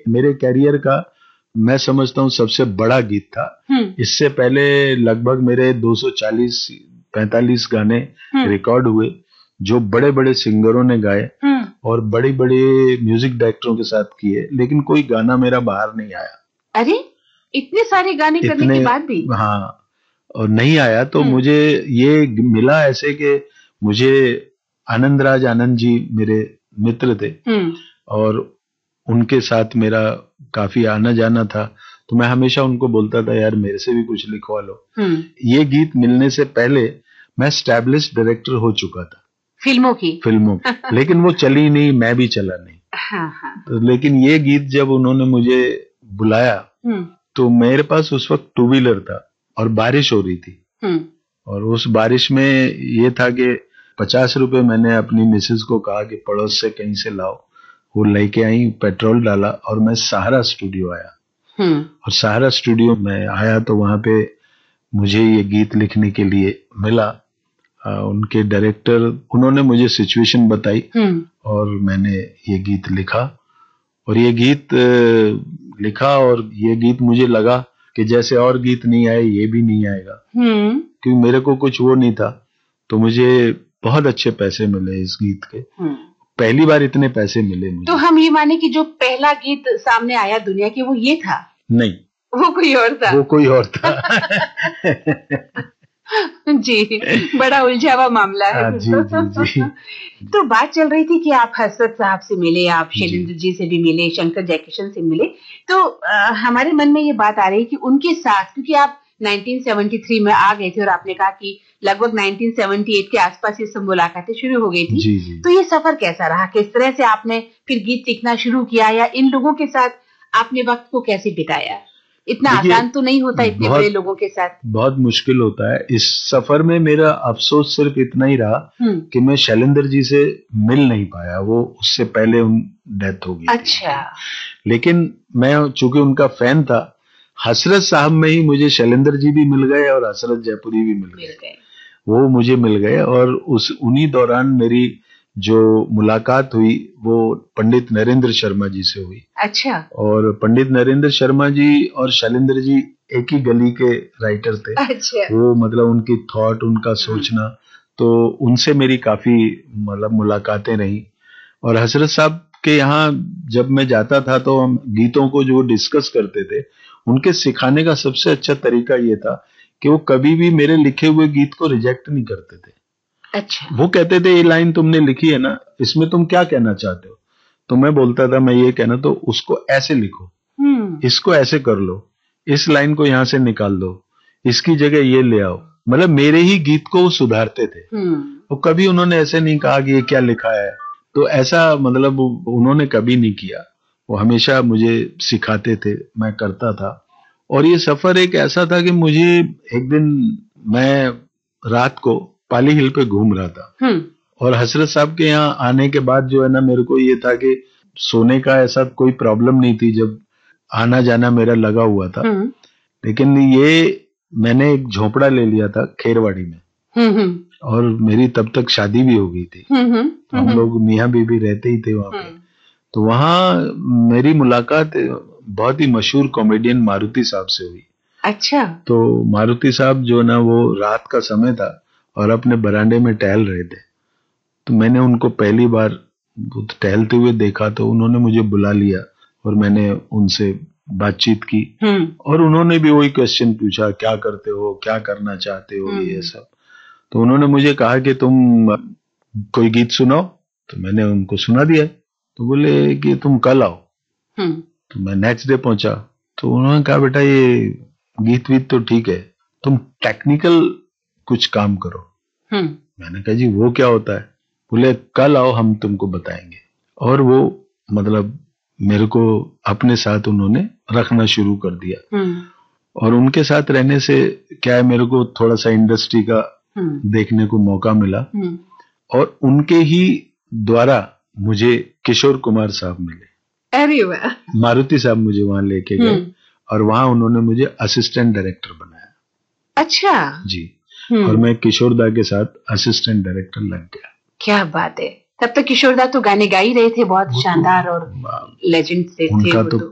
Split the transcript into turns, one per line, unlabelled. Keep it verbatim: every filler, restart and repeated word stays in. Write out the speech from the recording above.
मेरे कैरियर का मैं समझता हूँ सबसे बड़ा गीत था। इससे पहले लगभग मेरे दो सौ चालीस पैंतालीस गाने रिकॉर्ड हुए जो बड़े बड़े सिंगरों ने गाए और बड़े बड़े म्यूजिक डायरेक्टरों के साथ किए, लेकिन कोई गाना मेरा बाहर नहीं आया।
अरे इतने सारे गाने करने के बाद भी?
हाँ, और नहीं आया तो मुझे ये मिला ऐसे कि मुझे आनंद राज आनंद जी मेरे मित्र थे और उनके साथ मेरा काफी आना जाना था, तो मैं हमेशा उनको बोलता था यार मेरे से भी कुछ लिखवा लो। ये गीत मिलने से पहले मैं एस्टैब्लिश डायरेक्टर हो चुका था
फिल्मों की
फिल्मों की लेकिन वो चली नहीं, मैं भी चला नहीं।
हाँ, हाँ।
तो लेकिन ये गीत जब उन्होंने मुझे बुलाया तो मेरे पास उस वक्त टू व्हीलर था और बारिश हो रही थी और उस बारिश में ये था कि पचास रुपए मैंने अपनी मिसेस को कहा कि पड़ोस से कहीं से लाओ, वो लेके आई, पेट्रोल डाला और मैं सहारा स्टूडियो आया। और सहारा स्टूडियो में आया तो वहां पे मुझे ये गीत लिखने के लिए मिला। आ, उनके डायरेक्टर उन्होंने मुझे सिचुएशन बताई और मैंने ये गीत लिखा और ये गीत लिखा और ये गीत मुझे लगा कि जैसे और गीत नहीं आए ये भी नहीं आएगा, क्योंकि मेरे को कुछ वो नहीं था। तो मुझे बहुत अच्छे पैसे मिले इस गीत के, पहली बार इतने पैसे मिले मुझे।
तो हम ये माने कि जो पहला गीत सामने आया दुनिया के वो ये था?
नहीं,
वो कोई और था।
वो कोई और था।
जी, बड़ा उलझा हुआ मामला है।
जी, जी, जी।
तो बात चल रही थी कि आप हसरत साहब से मिले, आप शैलेंद्र जी से भी मिले, शंकर जयकिशन से मिले, तो आ, हमारे मन में ये बात आ रही है कि उनके साथ, क्योंकि आप उन्नीस सौ तिहत्तर में आ गए थे और आपने कहा कि लगभग उन्नीस सौ अठहत्तर के आसपास ये सब मुलाकातें शुरू हो गई थी।
जी, जी।
तो ये सफर कैसा रहा? किस तरह से आपने फिर गीत सीखना शुरू किया या इन लोगों के साथ आपने वक्त को कैसे बिताया? इतना आसान तो नहीं होता इतने बड़े लोगों के साथ।
बहुत मुश्किल होता है। इस सफर में मेरा अफसोस सिर्फ इतना ही रहा कि मैं शैलेंद्र जी से मिल नहीं पाया, वो उससे पहले उन डेथ हो गई।
अच्छा।
लेकिन मैं चूंकि उनका फैन था, हसरत साहब में ही मुझे शैलेंद्र जी भी मिल गए और हसरत जयपुरी भी मिल गए, वो मुझे मिल गए। और उस उन्हीं दौरान मेरी जो मुलाकात हुई वो पंडित नरेंद्र शर्मा जी से हुई।
अच्छा।
और पंडित नरेंद्र शर्मा जी और शैलेंद्र जी एक ही गली के राइटर थे।
अच्छा।
वो मतलब उनकी थॉट, उनका सोचना, तो उनसे मेरी काफी मतलब मुलाकातें रही। और हसरत साहब के यहाँ जब मैं जाता था तो हम गीतों को जो डिस्कस करते थे, उनके सिखाने का सबसे अच्छा तरीका ये था कि वो कभी भी मेरे लिखे हुए गीत को रिजेक्ट नहीं करते थे।
अच्छा।
वो कहते थे ये लाइन तुमने लिखी है ना, इसमें तुम क्या कहना चाहते हो? तो मैं बोलता था मैं ये कहना, तो उसको ऐसे लिखो, इसको ऐसे कर लो, इस लाइन को यहाँ से निकाल दो, इसकी जगह ये ले आओ। मतलब मेरे ही गीत को वो सुधारते थे। और कभी उन्होंने ऐसे नहीं कहा कि ये क्या लिखा है, तो ऐसा मतलब उन्होंने कभी नहीं किया। वो हमेशा मुझे सिखाते थे, मैं करता था। और ये सफर एक ऐसा था कि मुझे एक दिन मैं रात को पाली हिल पे घूम रहा था और हसरत साहब के यहाँ आने के बाद जो है ना, मेरे को ये था कि सोने का ऐसा कोई प्रॉब्लम नहीं थी, जब आना जाना मेरा लगा हुआ था। लेकिन ये मैंने एक झोपड़ा ले लिया था खेरवाड़ी में और मेरी तब तक शादी भी हो गई थी। तो हम लोग मियाँ बीबी रहते ही थे वहां पे। तो वहां मेरी मुलाकात बहुत ही मशहूर कॉमेडियन मारुति साहब से हुई।
अच्छा।
तो मारुति साहब जो ना, वो रात का समय था और अपने बरामदे में टहल रहे थे। तो मैंने उनको पहली बार टहलते हुए देखा, तो उन्होंने मुझे बुला लिया और मैंने उनसे बातचीत की और उन्होंने भी वही क्वेश्चन पूछा, क्या करते हो, क्या करना चाहते हो, ये सब। तो उन्होंने मुझे कहा कि तुम कोई गीत सुनाओ, तो मैंने उनको सुना दिया। तो बोले कि तुम कल आओ। तो मैं नेक्स्ट डे पहुंचा, तो उन्होंने कहा बेटा ये गीत वीत तो ठीक है, तुम टेक्निकल कुछ काम करो। मैंने कहा जी वो क्या होता है? बोले कल आओ, हम तुमको बताएंगे। और वो मतलब मेरे को अपने साथ उन्होंने रखना शुरू कर दिया। और उनके साथ रहने से क्या है, मेरे को थोड़ा सा इंडस्ट्री का देखने को मौका मिला। और उनके ही द्वारा मुझे किशोर कुमार साहब मिले।
अरे वाह।
मारुति साहब मुझे वहां लेके गए और वहां उन्होंने मुझे असिस्टेंट डायरेक्टर बनाया।
अच्छा
जी। और मैं किशोर दा के साथ असिस्टेंट डायरेक्टर लग गया।
क्या बात है। तब तक किशोर दा तो गाने गा ही रहे थे, बहुत शानदार और लेजेंड थे।
उनका तो